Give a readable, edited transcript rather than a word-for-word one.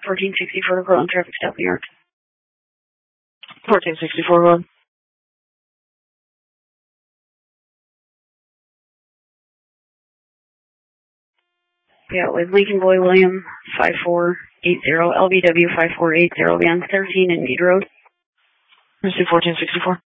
1464 to Portland traffic stop, New York. 1464, go on. Yeah, with Lincoln Boy William 5480, LBW 5480, beyond 13 and Mead Road. Let's do 1464.